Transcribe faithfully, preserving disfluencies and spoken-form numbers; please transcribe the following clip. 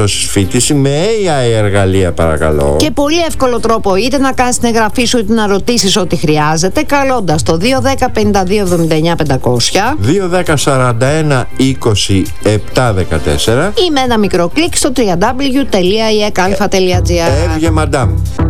Φοιτήση με έι άι εργαλεία, παρακαλώ. Και πολύ εύκολο τρόπο, είτε να κάνεις την εγγραφή σου είτε να ρωτήσεις ό,τι χρειάζεται, καλώντας το δύο ένα μηδέν πέντε δύο εβδομήντα εννιά πεντακόσια, δύο ένα μηδέν σαράντα ένα είκοσι επτά δεκατέσσερα ή με ένα μικρό κλικ στο double-u double-u double-u τελεία ι εκ αλφα τελεία τζι άρ. Έβγε μαντάμ.